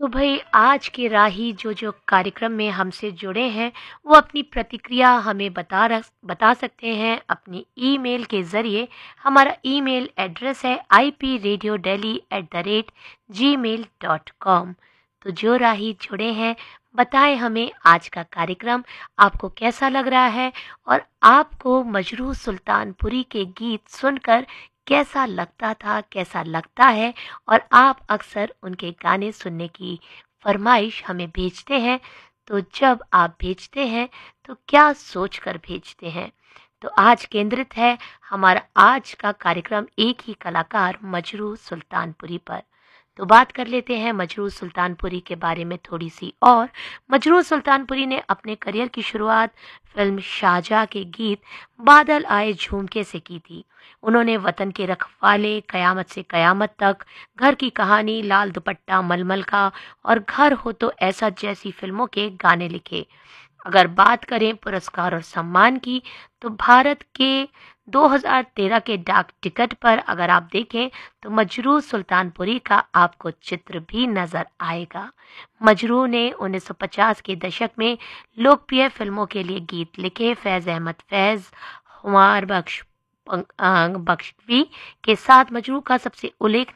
तो भाई आज के राही जो कार्यक्रम में हमसे जुड़े हैं वो अपनी प्रतिक्रिया हमें बता सकते हैं अपनी ईमेल के ज़रिए। हमारा ईमेल एड्रेस है ipradiodeli@gmail.com। तो जो राही जुड़े हैं बताएं हमें आज का कार्यक्रम आपको कैसा लग रहा है और आपको मजरूह सुल्तानपुरी के गीत सुनकर कैसा लगता था, कैसा लगता है और आप अक्सर उनके गाने सुनने की फरमाइश हमें भेजते हैं। तो जब आप भेजते हैं तो क्या सोचकर भेजते हैं? तो आज केंद्रित है हमारा आज का कार्यक्रम एक ही कलाकार मजरूह सुल्तानपुरी पर। तो बात कर लेते हैं मजरूह सुल्तानपुरी के बारे में थोड़ी सी और। मजरूह सुल्तानपुरी ने अपने करियर की शुरुआत फिल्म शाहजहाँ के गीत बादल आए झूमके से की थी। उन्होंने वतन के रखवाले, कयामत से कयामत तक, घर की कहानी, लाल दुपट्टा मलमल का और घर हो तो ऐसा जैसी फिल्मों के गाने लिखे। अगर बात करें पुरस्कार और सम्मान की तो भारत के 2013 के डाक टिकट पर अगर आप देखें तो मजरूह सुल्तानपुरी का आपको चित्र भी नजर आएगा। मजरूह ने 1950 के दशक में लोकप्रिय फिल्मों के लिए गीत लिखे। फैज अहमद फैज, हुमार बख्शवी के साथ मजरूह का सबसे उल्लेखनीय